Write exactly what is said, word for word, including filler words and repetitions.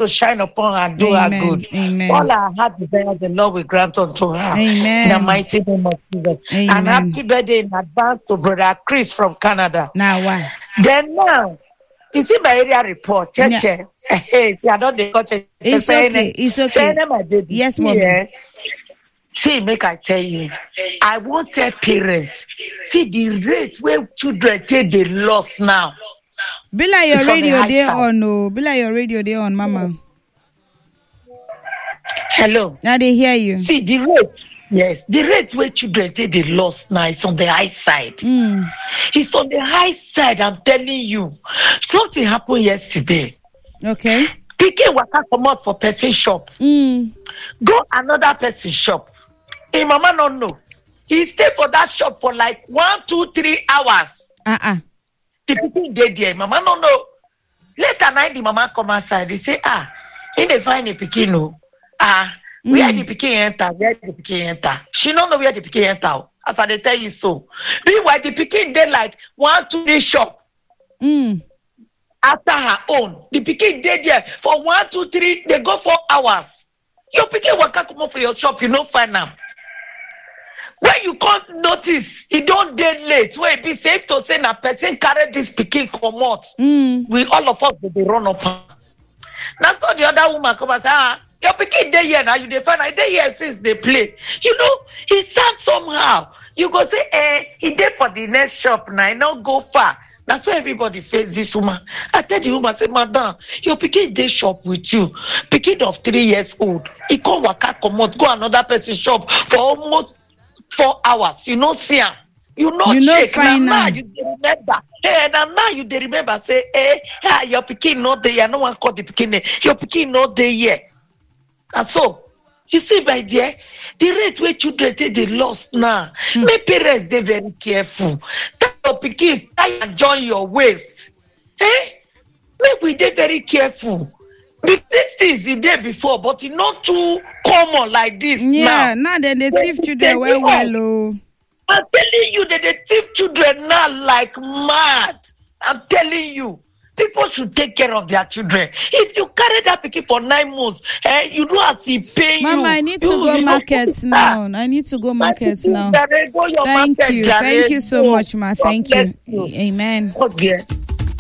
to shine upon her and do Amen. her good. Amen. All her heart desires, the Lord will grant unto her. Amen. In the mighty name of Jesus. Amen. And happy birthday in advance to Brother Chris from Canada. Now why? Then now, you see my area report. Cheche. Yeah. Hey, I don't they got it. It's okay. It's okay. My baby. Yes, mommy. Yeah. See, make I tell you, I want tell parents, see the rate where children take the loss now. Be like your It's on the radio high there side. on, no. Be like your radio there on, Mama. Hello. Now they hear you. See the rate. Yes, the rate where children take the loss now is on the high side. Mm. It's on the high side. I'm telling you, something happened yesterday. Okay. Pikin waka come out for person shop. Mm. Go another person shop. Hey, mama no know. He stay for that shop for like one, two, three hours. Uh-uh. The pikin dey there. Mama no know. Later night, the mama come outside. They say, ah, he dey find the pikin no. Ah, mm. where the pikin enter? Where the pikin enter? She don't know where the pikin enter. As I dey tell you so. Meanwhile, the pikin dey like one, two, three shop. Mm. After her own, the pikin dey there for one, two, three. They go four hours. Your pikin waka come up for your shop, you no find am. When you can't notice, it don't dey late. When it be safe to say na person carry this pikin comot. Mm. We all of us will be run up. Now so the other woman come and say, ah, your pikin dey here now. You dey find I dey here since they play. You know, he sound somehow. You go say, eh, he dey for the next shop now. He no go far. That's why everybody face this woman. I tell the woman, say, madam, your pikin dey shop with you. Pikin of three years old. He come waka comot, go another person shop for almost four hours. You know, see am. You know, You no check. Now, find now am. you dey remember. Hey, now, now you dey remember. Say, eh, ah, your pikin no dey here. No one call the pikin name. Your pikin no dey here. And so, you see, my dear, the rate where children take the loss now. Hmm. Make parents dey very careful. Tell your pikin, try and join your waist. Eh? Make we dey very careful. Because these things is there before, but it's not too common like this Yeah, now. now they they They- thief children they well know. well oh. I'm telling you that they thief children now like mad. I'm telling you. People should take care of their children. If you carry that pikin for nine months, eh, you do as he pay you. Mama, I need to You- go you market know, now. I need to go market now. Jare, go your Thank market, you. Jare, Thank you so go. much, ma. God Thank bless you. Amen. Okay.